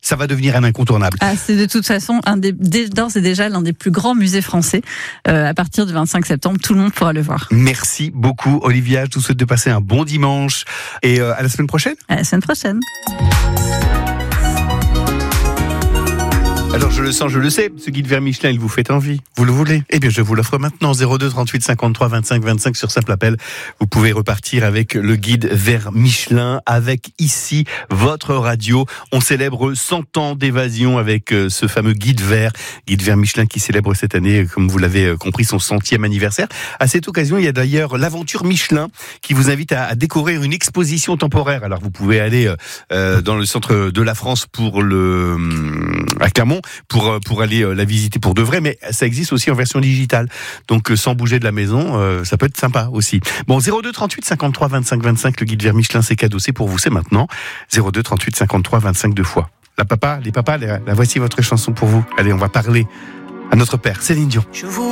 ça va devenir un incontournable. C'est de toute façon d'ores et déjà l'un des plus grands musées français. À partir du 25 septembre, tout le monde pourra le voir. Merci beaucoup, Olivia. Je vous souhaite de passer un bon dimanche et à la semaine prochaine. À la semaine prochaine. Alors je le sens, je le sais, ce guide vers Michelin, il vous fait envie. Vous le voulez? Eh bien je vous l'offre maintenant, 02 38 53 25 25 sur simple appel. Vous pouvez repartir avec le guide vers Michelin, avec ici votre radio. On célèbre 100 ans d'évasion avec ce fameux guide vers Michelin qui célèbre cette année, comme vous l'avez compris, son 100e anniversaire. À cette occasion, il y a d'ailleurs l'aventure Michelin qui vous invite à découvrir une exposition temporaire. Alors vous pouvez aller dans le centre de la France à Clermont, pour aller la visiter pour de vrai, mais ça existe aussi en version digitale. Donc sans bouger de la maison, ça peut être sympa aussi. Bon, 02 38 53 25 25, le guide vers Michelin, c'est cadeau, c'est pour vous, c'est maintenant. 02 38 53 25 deux fois. Les papas, la voici votre chanson pour vous. Allez, on va parler à notre père, Céline Dion.